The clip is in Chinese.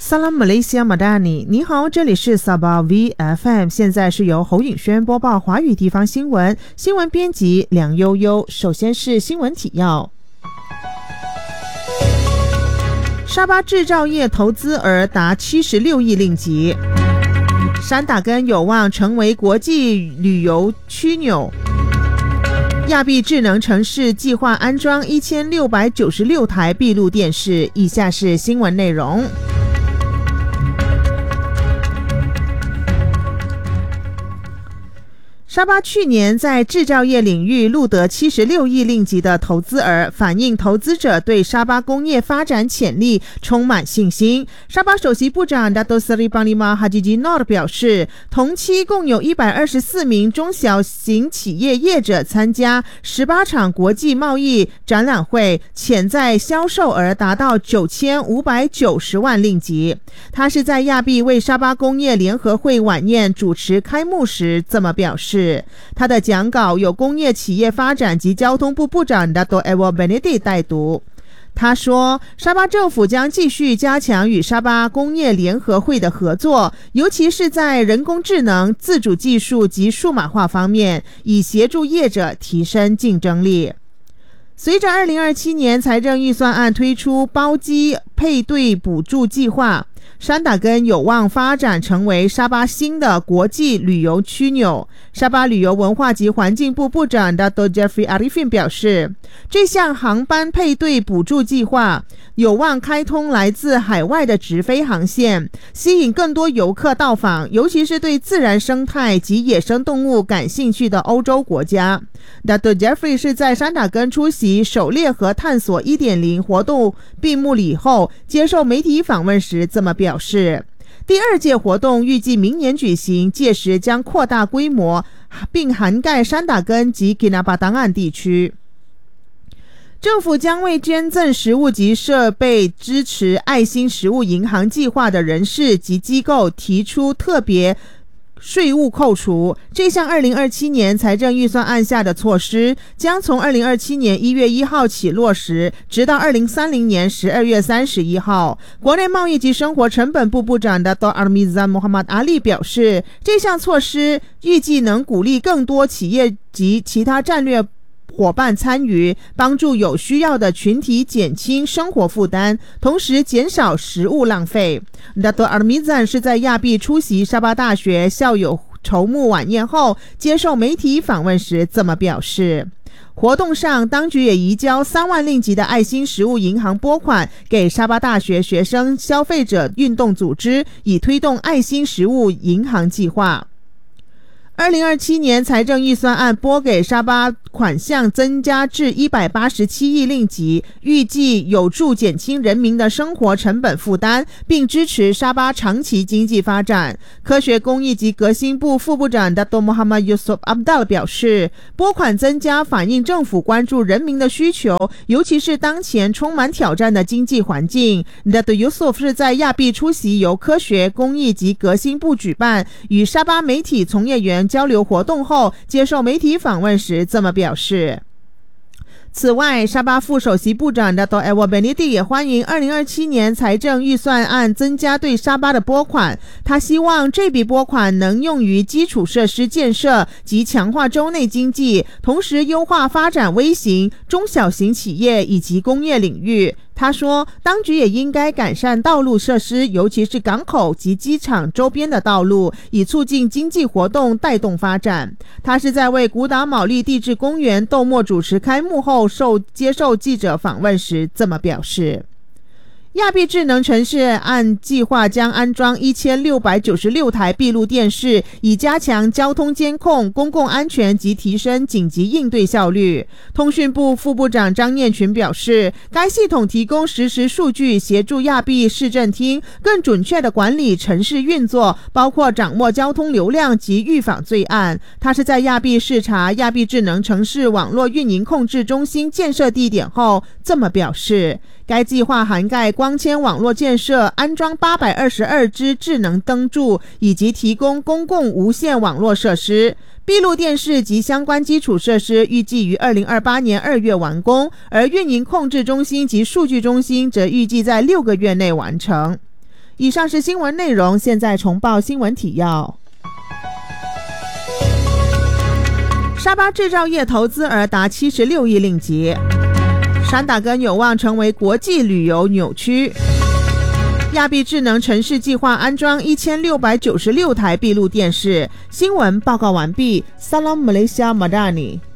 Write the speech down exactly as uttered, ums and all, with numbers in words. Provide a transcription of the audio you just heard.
Salam Malaysia Madani， 你好，这里是 Sabah V F M， 现在是由侯颖轩播报华语地方新闻，新闻编辑梁悠悠。首先是新闻提要。沙巴制造业投资额达七十六亿令吉，山打根有望成为国际旅游枢纽。亚庇智能城市计划安装一千六百九十六台闭路电视。以下是新闻内容。沙巴去年在制造业领域录得七十六亿令吉的投资额，反映投资者对沙巴工业发展潜力充满信心。沙巴首席部长 Dato Seri Panglima Haji Jinor 表示，同期共有一百二十四名中小型企业业者参加十八场国际贸易展览会，潜在销售额达到九千五百九十万令吉。他是在亚庇为沙巴工业联合会晚宴主持开幕时这么表示。他的讲稿由工业企业发展及交通部部长 Dato Ewo Benedict 代读。他说，沙巴政府将继续加强与沙巴工业联合会的合作，尤其是在人工智能、自主技术及数码化方面，以协助业者提升竞争力。随着二零二七年财政预算案推出包机配对补助计划，山打根有望发展成为沙巴新的国际旅游枢纽。沙巴旅游文化及环境部部长 Dato Jeffrey Arifin 表示，这项航班配对补助计划有望开通来自海外的直飞航线，吸引更多游客到访，尤其是对自然生态及野生动物感兴趣的欧洲国家。Dato Jeffrey 是在山打根出席狩猎和探索 一点零 活动闭幕礼后接受媒体访问时这么表示。第二届活动预计明年举行，届时将扩大规模，并涵盖山打根及 Kinabalu 地区。政府将为捐赠食物及设备支持爱心食物银行计划的人士及机构提出特别税务扣除。这项二零二七年财政预算案下的措施将从二零二七年一月一号起落实，直到二零三零年十二月三十一号。国内贸易及生活成本部部长 Dato Armizan Muhammad Ali 表示，这项措施预计能鼓励更多企业及其他战略伙伴参与，帮助有需要的群体减轻生活负担，同时减少食物浪费。Dato Armizan 是在亚庇出席沙巴大学校友筹募晚宴后接受媒体访问时这么表示。活动上，当局也移交三万令吉的爱心食物银行拨款给沙巴大学学生消费者运动组织，以推动爱心食物银行计划。二零二七年财政预算案拨给沙巴款项增加至一百八十七亿令吉，预计有助减轻人民的生活成本负担，并支持沙巴长期经济发展。科学工艺及革新部副部长 Dato Muhammad Yusuf Abdal 表示，拨款增加反映政府关注人民的需求，尤其是当前充满挑战的经济环境。Dato Yusuf 是在亚庇出席由科学工艺及革新部举办与沙巴媒体从业员交流活动后接受媒体访问时这么表示。此外，沙巴副首席部长 Dato Ewo Benedict 也欢迎二零二七年财政预算案增加对沙巴的拨款，他希望这笔拨款能用于基础设施建设及强化州内经济，同时优化发展微型、中小型企业以及工业领域。他说，当局也应该改善道路设施，尤其是港口及机场周边的道路，以促进经济活动，带动发展。他是在为古打卯利地质公园斗末主持开幕后受接受记者访问时这么表示。亚庇智能城市按计划将安装一千六百九十六台闭路电视，以加强交通监控、公共安全及提升紧急应对效率。通讯部副部长张念群表示，该系统提供实时数据，协助亚庇市政厅更准确地管理城市运作，包括掌握交通流量及预防罪案。他是在亚庇视察亚庇智能城市网络运营控制中心建设地点后这么表示。该计划涵盖光纤网络建设，安装八百二十二支智能灯柱，以及提供公共无线网络设施。闭路电视及相关基础设施预计于二零二八年二月完工，而运营控制中心及数据中心则预计在六个月内完成。 以上是新闻内容，现在重报新闻提要。沙巴制造业投资额达七十六亿令吉，山打根有望成为国际旅游纽区。亚庇智能城市计划安装一千六百九十六台闭路电视。新闻报告完毕。Salam Malaysia Madani。